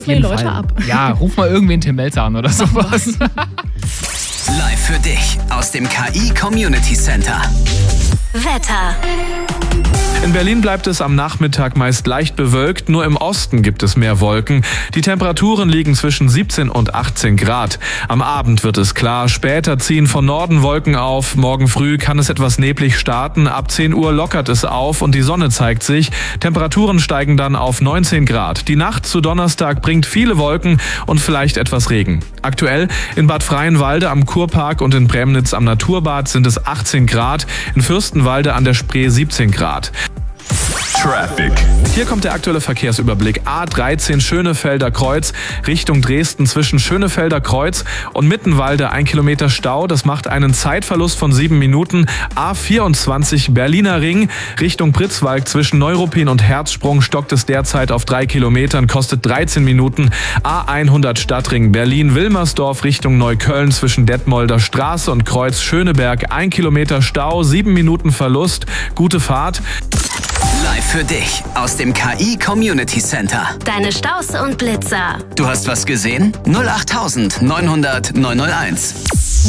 zwei Leute ab. Ja, ruf mal irgendwen Tim Melzer an oder sowas. Live für dich aus dem KI Community Center. Wetter. In Berlin bleibt es am Nachmittag meist leicht bewölkt, nur im Osten gibt es mehr Wolken. Die Temperaturen liegen zwischen 17 und 18 Grad. Am Abend wird es klar, später ziehen von Norden Wolken auf. Morgen früh kann es etwas neblig starten, ab 10 Uhr lockert es auf und die Sonne zeigt sich. Temperaturen steigen dann auf 19 Grad. Die Nacht zu Donnerstag bringt viele Wolken und vielleicht etwas Regen. Aktuell in Bad Freienwalde am Kurpark und in Premnitz am Naturbad sind es 18 Grad, in Fürstenwalde an der Spree 17 Grad. Traffic. Hier kommt der aktuelle Verkehrsüberblick. A13 Schönefelder Kreuz Richtung Dresden zwischen Schönefelder Kreuz und Mittenwalde 1 Kilometer Stau. Das macht einen Zeitverlust von 7 Minuten. A24 Berliner Ring Richtung Pritzwalk zwischen Neuruppin und Herzsprung stockt es derzeit auf 3 Kilometern, kostet 13 Minuten. A100 Stadtring Berlin-Wilmersdorf Richtung Neukölln zwischen Detmolder Straße und Kreuz Schöneberg 1 Kilometer Stau, 7 Minuten Verlust. Gute Fahrt. Live für dich aus dem KI Community Center. Deine Staus und Blitzer. Du hast was gesehen? 08900 901.